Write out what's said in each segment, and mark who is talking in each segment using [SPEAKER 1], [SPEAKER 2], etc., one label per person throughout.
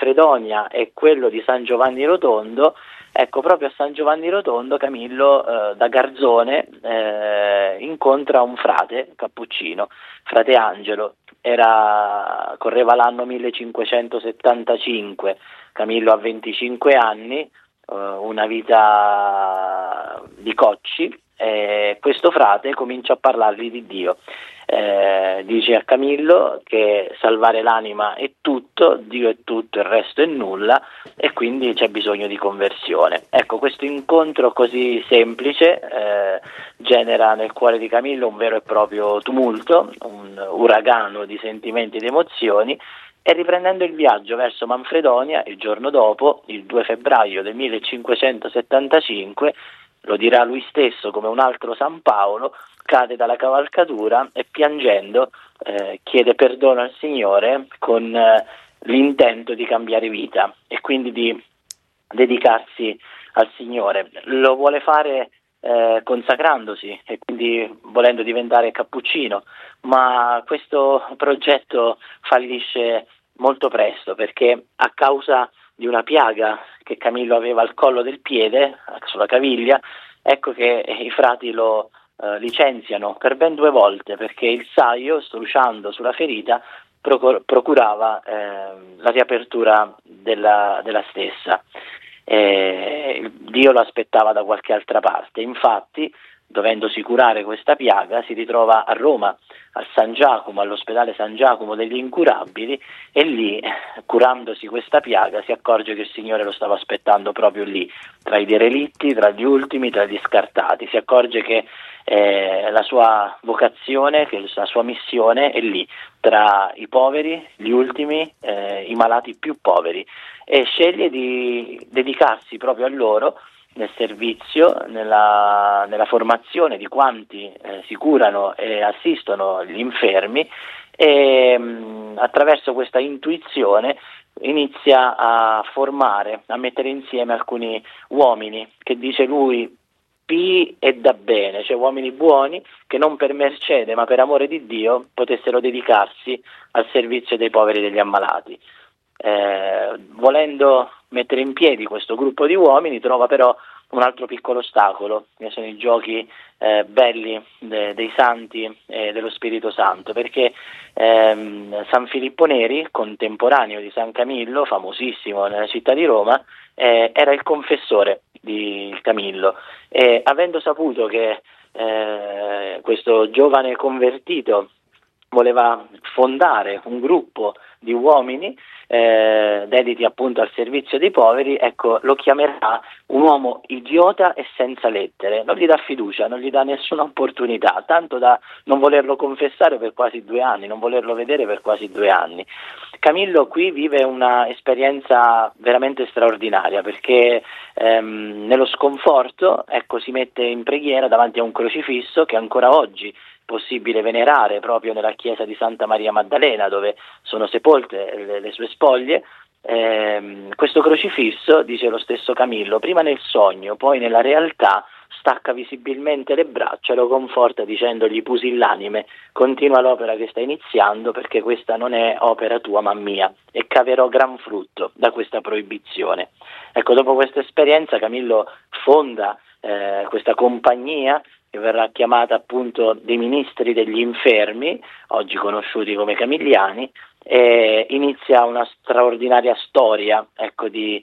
[SPEAKER 1] Manfredonia e quello di San Giovanni Rotondo. Ecco, proprio a San Giovanni Rotondo Camillo da Garzone incontra un frate cappuccino, frate Angelo. Correva l'anno 1575, Camillo ha 25 anni, una vita di cocci, e questo frate comincia a parlargli di Dio. Dice a Camillo che salvare l'anima è tutto, Dio è tutto, il resto è nulla, e quindi c'è bisogno di conversione. Ecco, questo incontro così semplice genera nel cuore di Camillo un vero e proprio tumulto, un uragano di sentimenti ed emozioni, e riprendendo il viaggio verso Manfredonia, il giorno dopo, il 2 febbraio del 1575, lo dirà lui stesso come un altro San Paolo, cade dalla cavalcatura e piangendo chiede perdono al Signore con l'intento di cambiare vita e quindi di dedicarsi al Signore. Lo vuole fare consacrandosi e quindi volendo diventare cappuccino, ma questo progetto fallisce molto presto, perché a causa di una piaga che Camillo aveva al collo del piede, sulla caviglia, ecco che i frati lo licenziano per ben 2 volte, perché il saio, strusciando sulla ferita, procurava la riapertura della stessa. Dio lo aspettava da qualche altra parte. Infatti, dovendosi curare questa piaga, si ritrova a Roma, al San Giacomo, all'ospedale San Giacomo degli Incurabili, e lì, curandosi questa piaga, si accorge che il Signore lo stava aspettando proprio lì, tra i derelitti, tra gli ultimi, tra gli scartati. Si accorge che la sua vocazione, che la sua missione è lì, tra i poveri, gli ultimi, i malati più poveri, e sceglie di dedicarsi proprio a loro nel servizio, nella formazione di quanti si curano e assistono gli infermi, e attraverso questa intuizione inizia a formare, a mettere insieme alcuni uomini che, dice lui, pii e da bene, cioè uomini buoni che non per mercede ma per amore di Dio potessero dedicarsi al servizio dei poveri e degli ammalati. Volendo mettere in piedi questo gruppo di uomini, trova però un altro piccolo ostacolo, che sono i giochi belli dei santi e dello Spirito Santo, perché San Filippo Neri, contemporaneo di San Camillo, famosissimo nella città di Roma, era il confessore di Camillo, e avendo saputo che questo giovane convertito voleva fondare un gruppo di uomini dediti appunto al servizio dei poveri, ecco, lo chiamerà un uomo idiota e senza lettere. Non gli dà fiducia, non gli dà nessuna opportunità, tanto da non volerlo confessare per quasi 2 anni, non volerlo vedere per quasi 2 anni. Camillo qui vive una esperienza veramente straordinaria, perché nello sconforto, ecco, si mette in preghiera davanti a un crocifisso che ancora oggi possibile venerare proprio nella chiesa di Santa Maria Maddalena, dove sono sepolte le sue spoglie. Questo crocifisso, dice lo stesso Camillo, prima nel sogno, poi nella realtà, stacca visibilmente le braccia e lo conforta dicendogli: pusillanime, continua l'opera che stai iniziando, perché questa non è opera tua ma mia, e caverò gran frutto da questa proibizione. Ecco, dopo questa esperienza Camillo fonda questa compagnia, che verrà chiamata appunto dei ministri degli infermi, oggi conosciuti come Camilliani, e inizia una straordinaria storia, ecco, di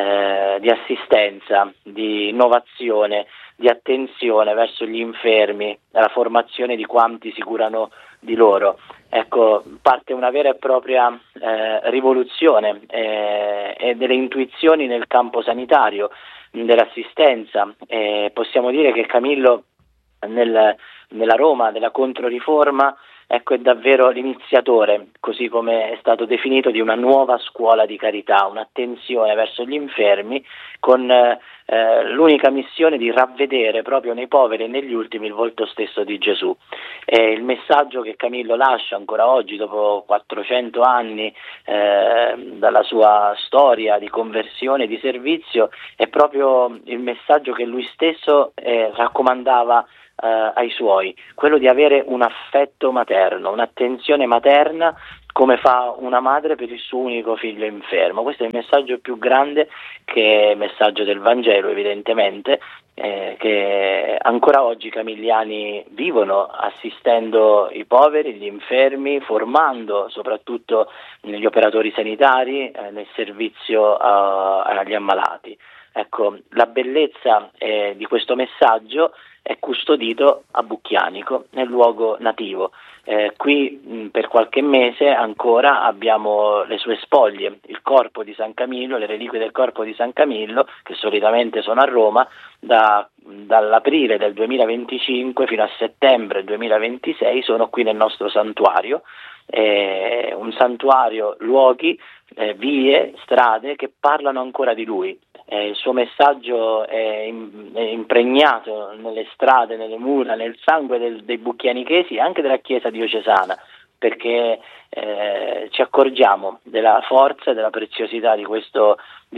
[SPEAKER 1] assistenza, di innovazione, di attenzione verso gli infermi, la formazione di quanti si curano di loro. Ecco, parte una vera e propria rivoluzione e delle intuizioni nel campo sanitario, dell'assistenza. Possiamo dire che Camillo nella Roma della Controriforma, ecco, è davvero l'iniziatore, così come è stato definito, di una nuova scuola di carità, un'attenzione verso gli infermi, con l'unica missione di ravvedere proprio nei poveri e negli ultimi il volto stesso di Gesù. Il messaggio che Camillo lascia ancora oggi, dopo 400 anni dalla sua storia di conversione e di servizio, è proprio il messaggio che lui stesso raccomandava ai suoi, quello di avere un affetto materno, un'attenzione materna come fa una madre per il suo unico figlio infermo. Questo è il messaggio più grande, che è il messaggio del Vangelo, evidentemente, che ancora oggi i camilliani vivono, assistendo i poveri, gli infermi, formando soprattutto gli operatori sanitari nel servizio agli ammalati. Ecco, la bellezza di questo messaggio è custodito a Bucchianico, nel luogo nativo. Qui per qualche mese ancora abbiamo le sue spoglie, il corpo di San Camillo, le reliquie del corpo di San Camillo, che solitamente sono a Roma, dall'aprile del 2025 fino a settembre 2026 sono qui nel nostro santuario. Un santuario, luoghi, vie, strade che parlano ancora di lui. Il suo messaggio è impregnato nelle strade, nelle mura, nel sangue dei bucchianichesi e anche della Chiesa diocesana, perché ci accorgiamo della forza e della preziosità di questo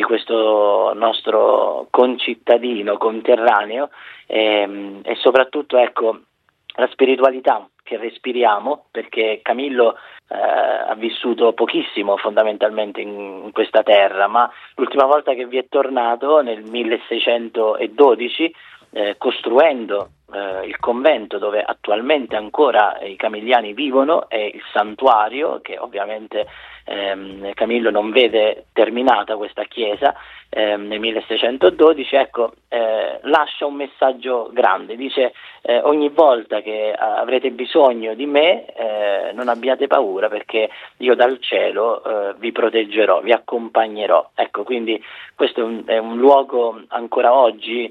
[SPEAKER 1] nostro concittadino, conterraneo, e soprattutto, ecco, la spiritualità che respiriamo, perché Camillo ha vissuto pochissimo fondamentalmente in questa terra, ma l'ultima volta che vi è tornato nel 1612, costruendo il convento dove attualmente ancora i camilliani vivono, e il santuario, che ovviamente Camillo non vede terminata questa chiesa nel 1612, ecco, lascia un messaggio grande, dice: ogni volta che avrete bisogno di me, non abbiate paura, perché io dal cielo vi proteggerò, vi accompagnerò. Ecco, quindi questo è un luogo ancora oggi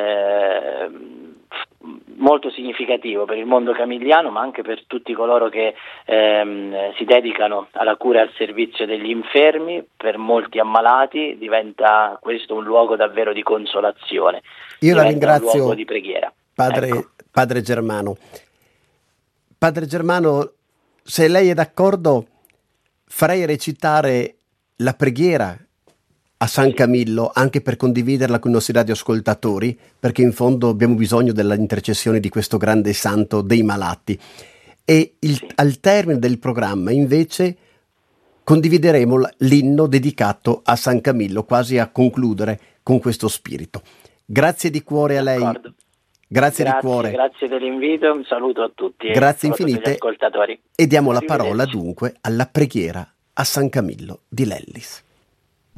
[SPEAKER 1] molto significativo per il mondo camilliano, ma anche per tutti coloro che si dedicano alla cura e al servizio degli infermi. Per molti ammalati diventa questo un luogo davvero di consolazione.
[SPEAKER 2] Io la ringrazio,
[SPEAKER 1] un luogo di preghiera.
[SPEAKER 2] Padre Germano. Padre Germano, se lei è d'accordo, farei recitare la preghiera a San Camillo, anche per condividerla con i nostri radioascoltatori, perché in fondo abbiamo bisogno dell'intercessione di questo grande santo dei malati. E al termine del programma, invece, condivideremo l'inno dedicato a San Camillo, quasi a concludere con questo spirito. Grazie di cuore a lei. Grazie di cuore.
[SPEAKER 1] Grazie dell'invito, un saluto a tutti.
[SPEAKER 2] Grazie infinite.
[SPEAKER 1] Ascoltatori.
[SPEAKER 2] E diamo la parola dunque alla preghiera a San Camillo di Lellis.